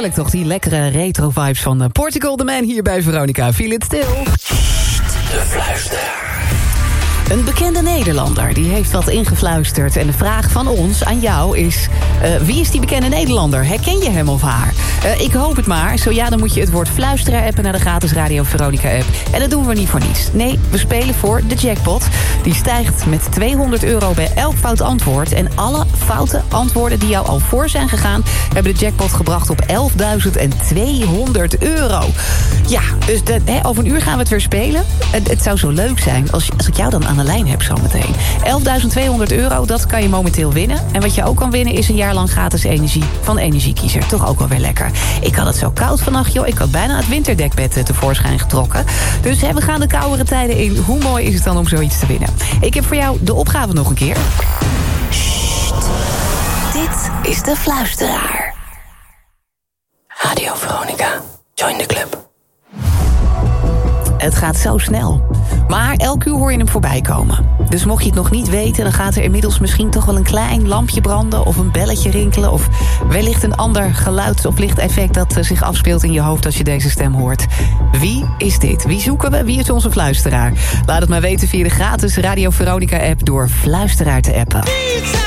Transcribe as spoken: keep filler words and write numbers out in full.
Heerlijk toch, die lekkere retro vibes van Portugal The Man hier bij Veronica. Feel it still. De Fluisteraar. Een bekende Nederlander die heeft wat ingefluisterd. En de vraag van ons aan jou is... Uh, wie is die bekende Nederlander? Herken je hem of haar? Uh, ik hoop het maar. Zo ja, dan moet je het woord Fluisteraar appen naar de gratis Radio Veronica app. En dat doen we niet voor niets. Nee, we spelen voor de jackpot. Die stijgt met tweehonderd euro bij elk fout antwoord. En alle foute antwoorden die jou al voor zijn gegaan... hebben de jackpot gebracht op elfduizend tweehonderd euro. Ja, dus de, he, over een uur gaan we het weer spelen. Het, het zou zo leuk zijn als, als ik jou dan aan de lijn heb zometeen. elfduizend tweehonderd euro, dat kan je momenteel winnen. En wat je ook kan winnen is een jaar lang gratis energie van Energiekiezer. Toch ook wel weer lekker. Ik had het zo koud vannacht, joh. Ik had bijna het winterdekbed tevoorschijn getrokken. Dus hè, we gaan de koudere tijden in. Hoe mooi is het dan om zoiets te winnen? Ik heb voor jou de opgave nog een keer. Sst. Dit is de Fluisteraar. Radio Veronica. Join the club. Het gaat zo snel. Maar elk uur hoor je hem voorbij komen. Dus mocht je het nog niet weten... dan gaat er inmiddels misschien toch wel een klein lampje branden... of een belletje rinkelen... of wellicht een ander geluids- of lichteffect... dat zich afspeelt in je hoofd als je deze stem hoort. Wie is dit? Wie zoeken we? Wie is onze Fluisteraar? Laat het maar weten via de gratis Radio Veronica-app... door Fluisteraar te appen.